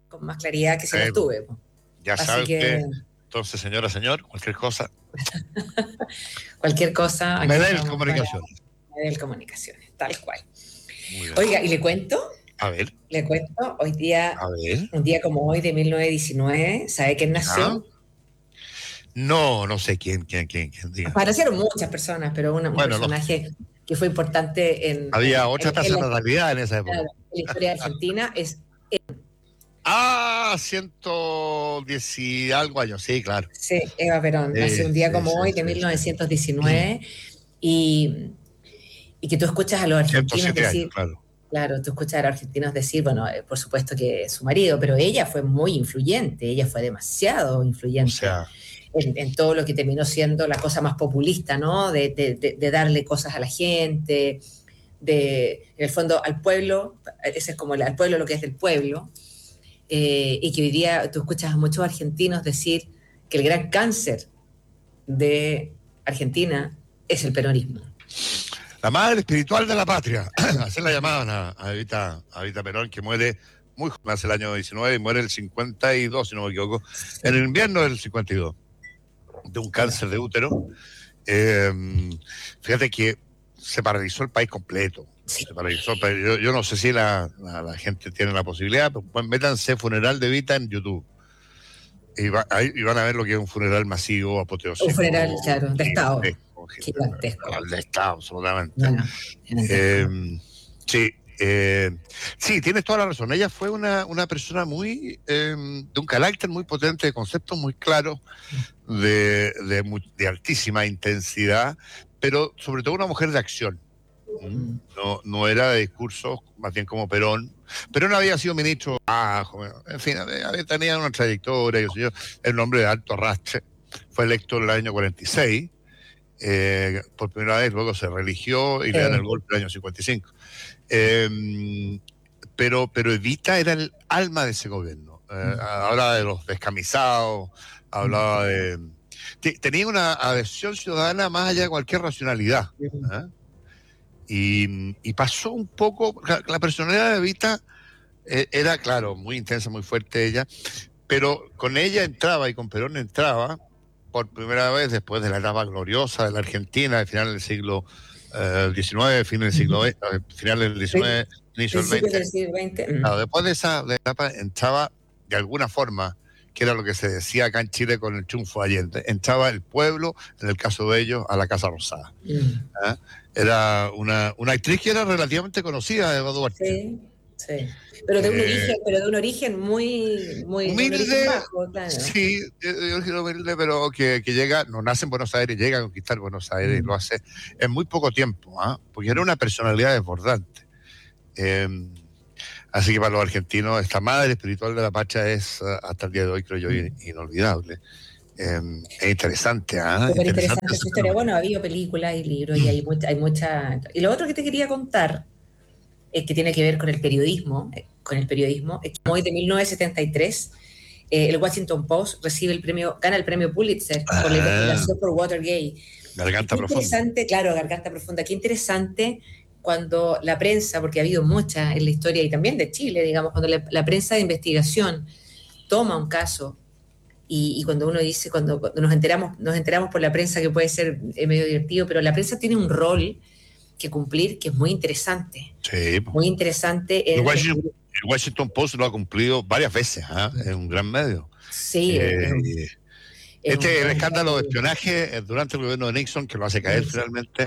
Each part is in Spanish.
con más claridad que si las tuve. Ya Así sabe que... usted. Entonces, señor, cualquier cosa. Cualquier cosa. Medel Comunicaciones. Medel Comunicaciones, tal cual. Muy bien. Oiga, ¿y le cuento? A ver. Le cuento, hoy día, A ver. un día como hoy de 1919, ¿sabe quién nació? No sé quién diga. Aparecieron muchas personas, pero un personaje que fue importante en... Había otra tasa de natalidad en esa época. En la historia de Argentina es... 110 y algo años, sí, claro. Sí, Eva Perón, nació un día como hoy de 1919 y que tú escuchas a los argentinos decir... años, claro. Claro, tú escuchas a los argentinos decir, bueno, por supuesto que su marido, pero ella fue muy influyente, ella fue demasiado influyente. O sea, en todo lo que terminó siendo la cosa más populista, ¿no? De darle cosas a la gente, en el fondo al pueblo, ese es como al pueblo lo que es del pueblo, y que hoy día tú escuchas a muchos argentinos decir que el gran cáncer de Argentina es el peronismo. La madre espiritual de la patria, así la llamaban a Evita Perón, que muere muy joven, nace el año 19 y muere el 52, si no me equivoco, en el invierno del 52, de un cáncer de útero. Fíjate que se paralizó el país completo. Sí. Se paralizó el país. Yo no sé si la gente tiene la posibilidad, pero pues métanse funeral de Evita en YouTube. Y van a ver lo que es un funeral masivo, apoteósico. Un funeral, claro, de Estado. Gigantesco. De Estado, absolutamente. Bueno, sí, tienes toda la razón. Ella fue una persona muy de un carácter muy potente, de conceptos muy claros, de altísima intensidad, pero sobre todo una mujer de acción. No era de discursos, más bien como Perón. Perón había sido ministro, en fin, tenía una trayectoria, el nombre de alto arrastre. Fue electo en el año 46. Por primera vez, luego se religió y le dan el golpe en el año 55. Pero Evita era el alma de ese gobierno. Hablaba de los descamisados, hablaba de... Tenía una adhesión ciudadana más allá de cualquier racionalidad. Y pasó un poco... La personalidad de Evita era, claro, muy intensa, muy fuerte ella, pero con ella entraba y con Perón entraba por primera vez después de la etapa gloriosa de la Argentina, al final del siglo XIX, final del siglo XX, final del XIX, inicio del XX. Claro, después de esa etapa entraba de alguna forma, que era lo que se decía acá en Chile con el triunfo de Allende, entraba el pueblo, en el caso de ellos, a la Casa Rosada. Era una actriz que era relativamente conocida, Eva Duarte. Sí. Pero de un origen muy humilde, un origen bajo, claro. Sí, de origen humilde, pero que llega, no nace en Buenos Aires, llega a conquistar Buenos Aires y lo hace en muy poco tiempo, porque era una personalidad desbordante. Así que para los argentinos, esta madre espiritual de la patria es, hasta el día de hoy, creo yo, inolvidable. Es interesante, interesante su historia. Bueno, ha habido películas y libros y hay mucha... Y lo otro que te quería contar es que tiene que ver con el periodismo, es que hoy de 1973 el Washington Post gana el premio Pulitzer por la investigación por Watergate. Garganta profunda. Interesante, claro, garganta profunda. Qué interesante cuando la prensa, porque ha habido mucha en la historia y también de Chile, digamos, cuando la prensa de investigación toma un caso y cuando uno dice, cuando nos enteramos por la prensa, que puede ser medio divertido, pero la prensa tiene un rol que cumplir, que es muy interesante. Sí. Muy interesante. El Washington Post lo ha cumplido varias veces, es un gran medio. Sí. El escándalo de espionaje durante el gobierno de Nixon, que lo hace caer finalmente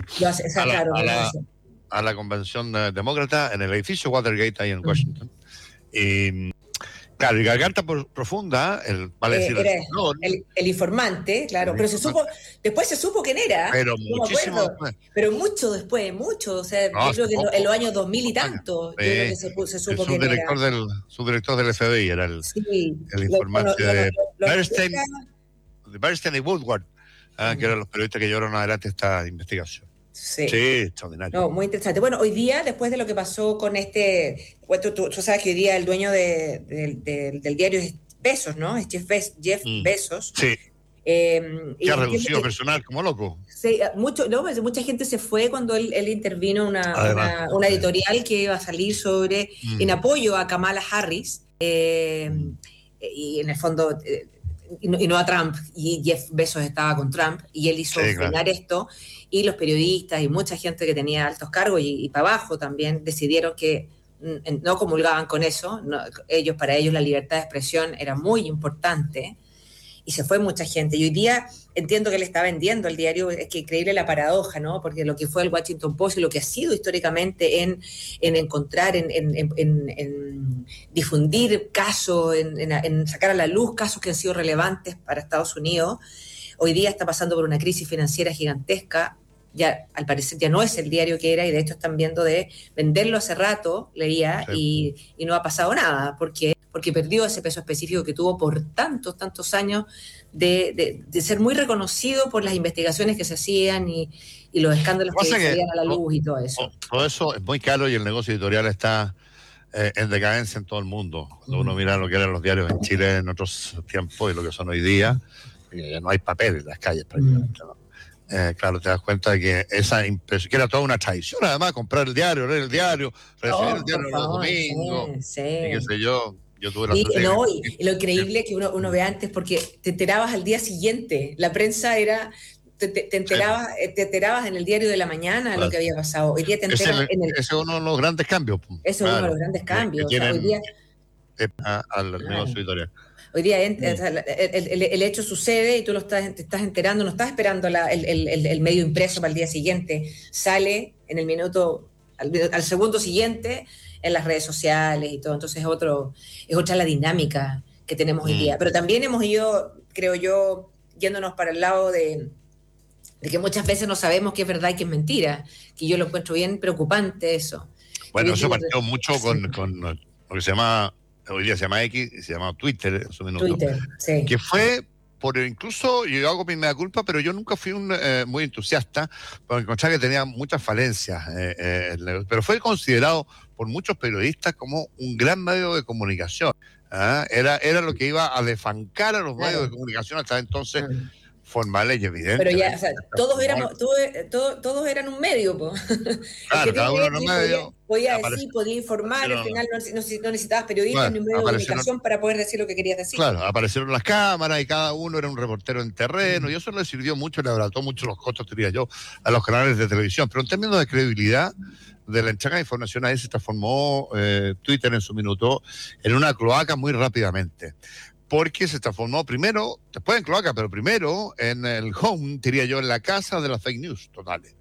a la convención demócrata en el edificio Watergate ahí en Washington. Claro, y garganta profunda, el informante, claro, pero después se supo quién era. Pero muchísimo después. Pero mucho después, o sea, yo creo que en los años 2000 y tanto, yo creo que se supo quién era. Subdirector del FBI era el informante de Bernstein y Woodward, que eran los periodistas que llevaron adelante esta investigación. Sí, extraordinario. No, muy interesante. Bueno, hoy día, después de lo que pasó con tú sabes que hoy día el dueño del diario es Bezos, ¿no? Es Jeff Bezos. Sí. Que ha reducido personal como loco. Sí, mucha gente se fue cuando él intervino una editorial que iba a salir en apoyo a Kamala Harris, y en el fondo, y no a Trump, y Jeff Bezos estaba con Trump, y él hizo frenar esto, y los periodistas y mucha gente que tenía altos cargos y para abajo también decidieron que no comulgaban con eso, para ellos la libertad de expresión era muy importante, y se fue mucha gente. Y hoy día entiendo que le está vendiendo el diario, es que increíble la paradoja, ¿no? Porque lo que fue el Washington Post y lo que ha sido históricamente en encontrar, en difundir casos, en sacar a la luz casos que han sido relevantes para Estados Unidos, hoy día está pasando por una crisis financiera gigantesca. Ya al parecer ya no es el diario que era, y de hecho están viendo de venderlo hace rato, leía, y no ha pasado nada, porque perdió ese peso específico que tuvo por tantos años de ser muy reconocido por las investigaciones que se hacían y los escándalos que salían a la luz y todo eso. Todo eso es muy caro y el negocio editorial está en decadencia en todo el mundo. Cuando uno mira lo que eran los diarios en Chile en otros tiempos y lo que son hoy día, ya no hay papel en las calles prácticamente, ¿no? Claro, te das cuenta de que esa impresión, que era toda una tradición, además, comprar el diario, leer el diario, recibir el diario los domingos, y qué sé yo. Yo tuve la suerte y lo increíble que uno ve antes, porque te enterabas al día siguiente, la prensa era, te enterabas en el diario de la mañana lo que había pasado. Hoy día te enteras ese es uno de los grandes cambios. Eso es uno de los grandes cambios. Hoy día al negocio editorial. Hoy día el hecho sucede y tú te estás enterando, no estás esperando el medio impreso para el día siguiente, sale en el minuto, al segundo siguiente, en las redes sociales y todo. Entonces es otra la dinámica que tenemos hoy día. Pero también hemos ido, creo yo, yéndonos para el lado de que muchas veces no sabemos qué es verdad y qué es mentira, que yo lo encuentro bien preocupante eso. Bueno, eso partió mucho con lo que se llama, hoy día se llama X, y se llama Twitter en su minuto. Twitter, sí. Que fue incluso, yo hago mi mea culpa, pero yo nunca fui muy entusiasta, porque encontraba que tenía muchas falencias. Pero fue considerado por muchos periodistas como un gran medio de comunicación. Era lo que iba a defancar a los medios de comunicación hasta entonces formales y evidentes. Pero ya, o sea, todos eran un medio, po. Claro, cada uno era un medio. Podía decir, podía informar, al final no necesitabas periodistas ni un medio de comunicación para poder decir lo que querías decir. Claro, aparecieron las cámaras y cada uno era un reportero en terreno, y eso le sirvió mucho, le abarató mucho los costos, diría yo, a los canales de televisión. Pero en términos de credibilidad de la entrega de información, ahí se transformó Twitter en su minuto en una cloaca muy rápidamente. Porque se transformó primero, después en cloaca, pero primero en el home, diría yo, en la casa de las fake news totales.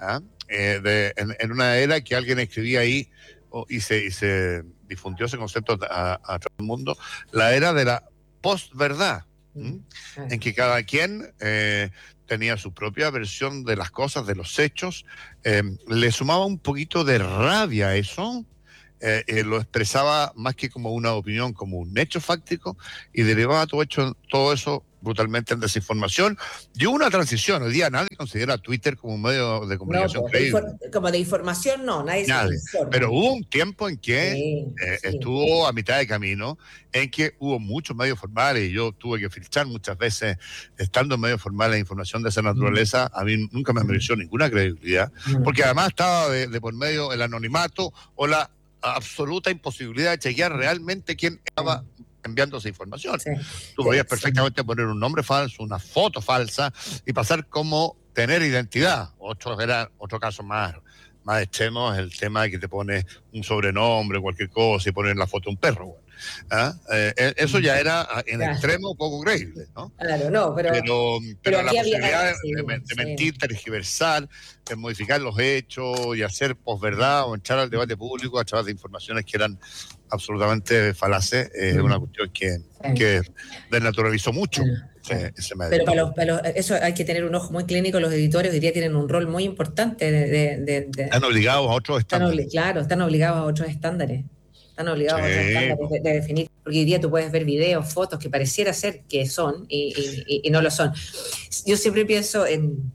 En una era que alguien escribía ahí y se difundió ese concepto a todo el mundo, la era de la postverdad, en que cada quien tenía su propia versión de las cosas, de los hechos, le sumaba un poquito de rabia a eso. Lo expresaba más que como una opinión, como un hecho fáctico, y derivaba todo eso brutalmente en desinformación. Y hubo una transición. Hoy día nadie considera Twitter como un medio de comunicación creíble. Como de información, no, nadie. Pero hubo un tiempo en que estuvo a mitad de camino, en que hubo muchos medios formales, y yo tuve que filtrar muchas veces, estando en medios formales, información de esa naturaleza. A mí nunca me mereció ninguna credibilidad, porque además estaba de por medio el anonimato o la absoluta imposibilidad de chequear realmente quién estaba enviando esa información. Tú podías perfectamente poner un nombre falso, una foto falsa, y pasar como tener identidad. Otro caso más extremo es el tema de que te pones un sobrenombre, cualquier cosa, y pones la foto de un perro. Eso ya era en extremo poco creíble, ¿no? Claro, no, pero la posibilidad de mentir, tergiversar, de modificar los hechos y hacer posverdad o entrar al debate público a través de informaciones que eran absolutamente falaces, es una cuestión que desnaturalizó mucho ese medio. Pero eso hay que tener un ojo muy clínico. Los editores hoy día tienen un rol muy importante están obligados a otros estándares. Están obligados a otros estándares. Están obligados a otros estándares de definir. Porque hoy día tú puedes ver videos, fotos que pareciera ser que son y no lo son. Yo siempre pienso en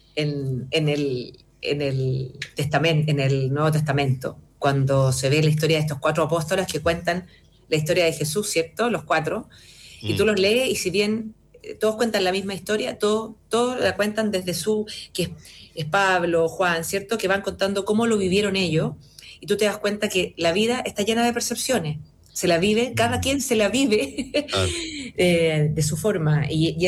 el testamento, en el Nuevo Testamento, cuando se ve la historia de estos 4 apóstoles que cuentan la historia de Jesús, ¿cierto? Los 4. Y tú los lees, y si bien todos cuentan la misma historia, todos la cuentan desde que es Pablo, Juan, ¿cierto? Que van contando cómo lo vivieron ellos, y tú te das cuenta que la vida está llena de percepciones. se la vive, cada quien se la vive Claro. de su forma, y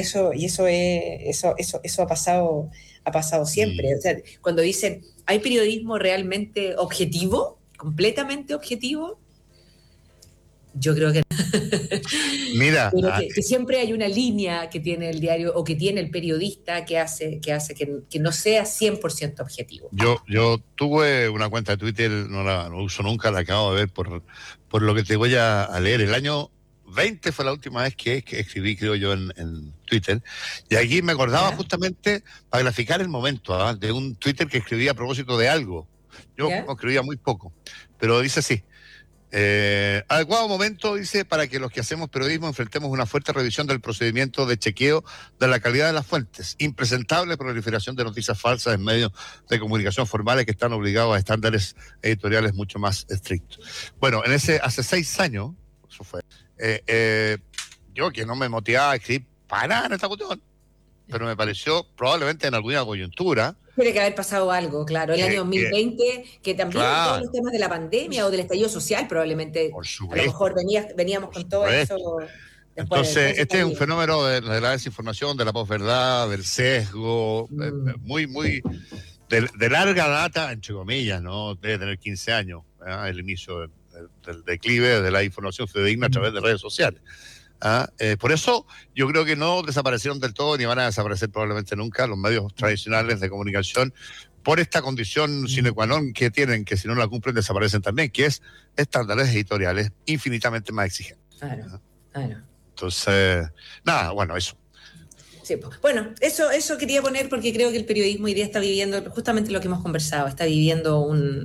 eso ha pasado siempre. O sea, cuando dicen, ¿hay periodismo realmente objetivo, completamente objetivo? Yo creo que Mira, pero que siempre hay una línea que tiene el diario o que tiene el periodista que no sea 100% objetivo. yo tuve una cuenta de Twitter, no uso nunca, la acabo de ver por lo que te voy a leer. El año 20 fue la última vez que escribí, creo yo, en Twitter. Y aquí me acordaba ¿Ya? justamente para graficar el momento, de un Twitter que escribí a propósito de algo. Yo ¿Ya? escribía muy poco, pero dice así. Adecuado momento, dice, para que los que hacemos periodismo enfrentemos una fuerte revisión del procedimiento de chequeo de la calidad de las fuentes. Impresentable proliferación de noticias falsas en medios de comunicación formales que están obligados a estándares editoriales mucho más estrictos. Bueno, hace 6 años, eso fue, yo que no me motivaba a escribir para nada en esta cuestión, pero me pareció probablemente en alguna coyuntura Tiene que haber pasado algo, claro. El año 2020, que también todos claro, los temas de la pandemia o del estallido social, probablemente por a lo mejor supuesto, veníamos por con todo eso supuesto. después Entonces, del este es un estallido. fenómeno de la desinformación, de la posverdad, del sesgo, Mm, muy de larga data, entre comillas, ¿no? Debe tener 15 años, el inicio del declive de la información fidedigna a través de redes sociales. Por eso yo creo que no desaparecieron del todo ni van a desaparecer probablemente nunca los medios tradicionales de comunicación por esta condición sine qua non que tienen, que si no la cumplen desaparecen también, que es estándares editoriales infinitamente más exigentes. claro, ¿Ah? claro. Entonces, nada, bueno, eso. Sí, bueno, eso quería poner porque creo que el periodismo hoy día está viviendo justamente lo que hemos conversado, está viviendo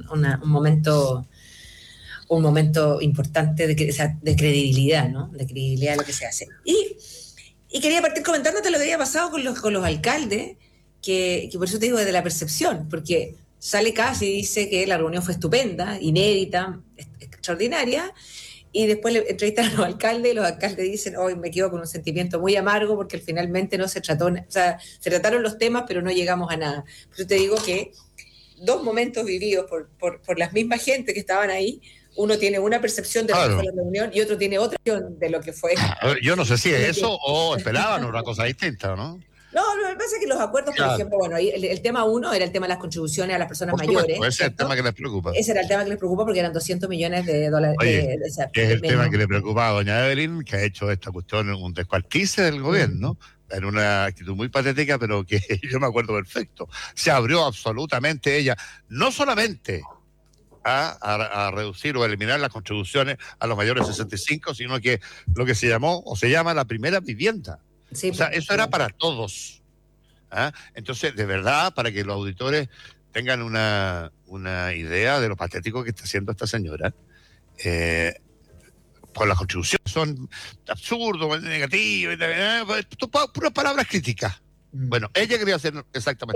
un momento importante o sea, de credibilidad, ¿no? De credibilidad de lo que se hace. Y quería partir comentándote lo que había pasado con los alcaldes, que por eso te digo desde la percepción, porque sale Casi y dice que la reunión fue estupenda, inédita, extraordinaria, y después le entrevistan a los alcaldes y los alcaldes dicen, hoy me quedo con un sentimiento muy amargo porque finalmente no se trató, o sea, se trataron los temas, pero no llegamos a nada. Por eso te digo que dos momentos vividos por las mismas gente que estaban ahí, uno tiene una percepción de lo que fue Claro. la reunión y otro tiene otra percepción de lo que fue. A ver, yo no sé si es eso o esperaban una cosa distinta, ¿no? No, lo que pasa es que los acuerdos, por Claro, ejemplo, bueno, ahí el tema uno era el tema de las contribuciones a las personas por mayores, supuesto, ese es el tema ¿cierto? que les preocupa. Ese era el tema que les preocupa porque eran 200 millones de dólares Oye, que es de el tema menos. que le preocupa a doña Evelyn, que ha hecho esta cuestión un descuartice del gobierno, en una actitud muy patética, pero que yo me acuerdo perfecto. Se abrió absolutamente ella, no solamente a reducir o eliminar las contribuciones a los mayores de 65, sino que lo que se llamó o se llama la primera vivienda. Sí, O sea, pues, eso era para todos. Entonces, de verdad, para que los auditores tengan una idea de lo patético que está haciendo esta señora, con las contribuciones son absurdos, negativos, puras palabras críticas. Bueno, ella quería hacer exactamente